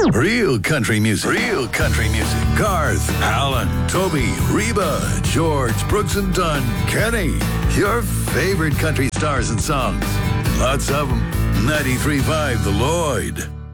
Real country music. Real country music. Garth, Alan, Toby, Reba, George, Brooks and Dunn, Kenny. Your favorite country stars and songs. Lots of them. 93.5 The Lloyd.